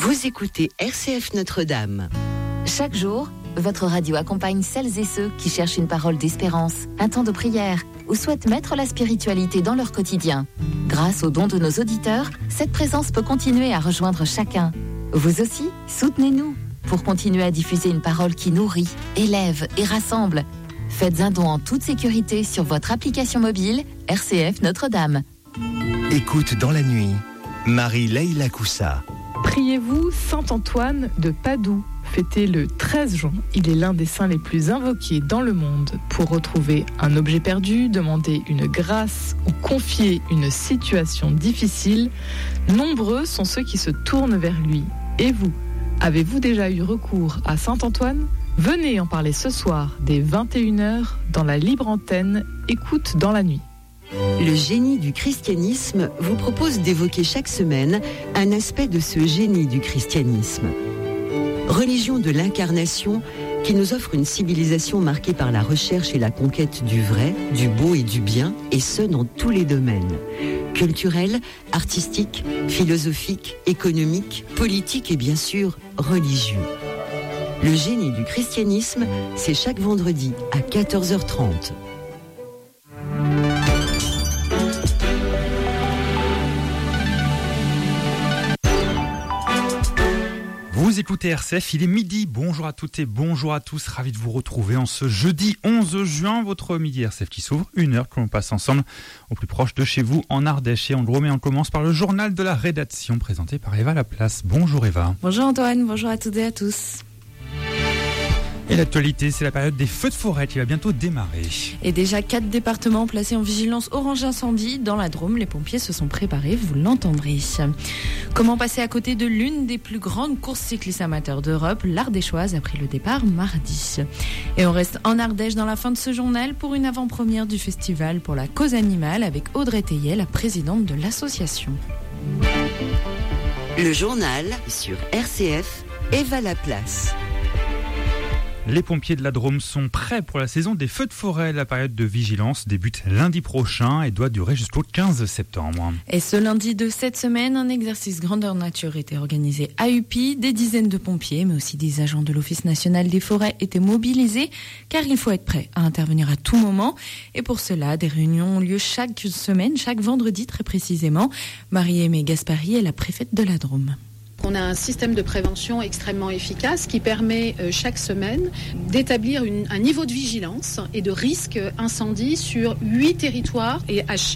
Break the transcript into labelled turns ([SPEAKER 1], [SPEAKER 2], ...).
[SPEAKER 1] Vous écoutez RCF Notre-Dame.
[SPEAKER 2] Chaque jour, votre radio accompagne celles et ceux qui cherchent une parole d'espérance, un temps de prière ou souhaitent mettre la spiritualité dans leur quotidien. Grâce aux dons de nos auditeurs, cette présence peut continuer à rejoindre chacun. Vous aussi, soutenez-nous pour continuer à diffuser une parole qui nourrit, élève et rassemble. Faites un don en toute sécurité sur votre application mobile RCF Notre-Dame.
[SPEAKER 3] Écoute dans la nuit, Marie-Leila Coussa.
[SPEAKER 4] Priez-vous Saint-Antoine de Padoue, fêté le 13 juin. Il est l'un des saints les plus invoqués dans le monde pour retrouver un objet perdu, demander une grâce ou confier une situation difficile. Nombreux sont ceux qui se tournent vers lui. Et vous, avez-vous déjà eu recours à Saint-Antoine ? Venez en parler ce soir dès 21h dans la libre antenne Écoute dans la nuit.
[SPEAKER 1] Le génie du christianisme vous propose d'évoquer chaque semaine un aspect de ce génie du christianisme. Religion de l'incarnation qui nous offre une civilisation marquée par la recherche et la conquête du vrai, du beau et du bien, et ce dans tous les domaines. Culturel, artistique, philosophique, économique, politique et bien sûr religieux. Le génie du christianisme, c'est chaque vendredi à 14h30.
[SPEAKER 5] Vous écoutez RCF, il est midi. Bonjour à toutes et bonjour à tous. Ravi de vous retrouver en ce jeudi 11 juin. Votre midi RCF qui s'ouvre, une heure que l'on passe ensemble au plus proche de chez vous en Ardèche. Et en gros, mais on commence par le journal de la rédaction présenté par Eva Laplace. Bonjour Eva.
[SPEAKER 6] Bonjour Antoine, bonjour à toutes et à tous.
[SPEAKER 5] Et l'actualité, c'est la période des feux de forêt qui va bientôt démarrer.
[SPEAKER 6] Et déjà 4 départements placés en vigilance orange incendie. Dans la Drôme, les pompiers se sont préparés, vous l'entendrez. Comment passer à côté de l'une des plus grandes courses cyclistes amateurs d'Europe ? L'Ardéchoise a pris le départ mardi. Et on reste en Ardèche dans la fin de ce journal pour une avant-première du festival pour la cause animale avec Audrey Théiet, la présidente de l'association.
[SPEAKER 1] Le journal sur RCF, Eva Laplace.
[SPEAKER 5] Les pompiers de la Drôme sont prêts pour la saison des feux de forêt. La période de vigilance débute lundi prochain et doit durer jusqu'au 15 septembre.
[SPEAKER 6] Et ce lundi de cette semaine, un exercice grandeur nature était organisé à Upi. Des dizaines de pompiers, mais aussi des agents de l'Office national des forêts étaient mobilisés car il faut être prêt à intervenir à tout moment. Et pour cela, des réunions ont lieu chaque semaine, chaque vendredi très précisément. Marie-Aimée Gaspari est la préfète de la Drôme.
[SPEAKER 7] On a un système de prévention extrêmement efficace qui permet chaque semaine d'établir un niveau de vigilance et de risque incendie sur 8 territoires et à